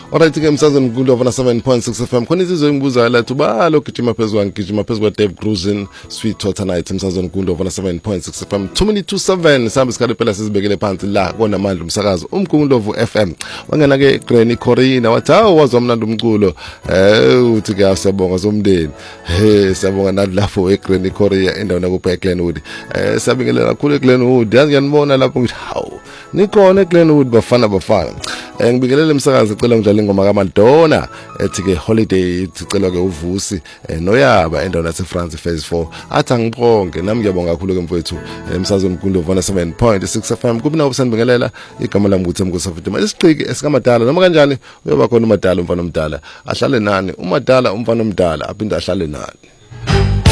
Alright ke umsazweni Mgundlovu na 7.6 FM khona izizwe ngibuza la tubalo gijima phezulu kwa Dave Cruising Sweet Tot Night umsazweni Mgundlovu na 7.6 FM 227 sambe sikade phela sizibekele phansi la kona mandla umsakazo Mgundlovu FM wangena ke Granny Corina wathi wazwa mnandi umculo uthi ke siyabonga zomndeni siyabonga nalapho eGranny Corina endaweni yakupha eGlenwood siyabingelela kakhulu eGlenwood yazi ngiyanibona lapho ngithi hawu nikhona eGlenwood bafana ngibingelele umsakazi ecela ngidlala ingoma kaMadonna ethi ke holiday icela ke uvusi noyaba endaweni yaseFrance phase 4 athi angibonge nami ngiyabonga kakhulu ke mfowethu umsakazi Mgundlovu na 7.6 FM kubi nawo sendibingelela igama lami ukuthi Mngusafituma isiqiki esikaMadala noma kanjani uyoba khona uMadala umfana omdala ahlale nani uMadala umfana omdala aphinde ahlale nani.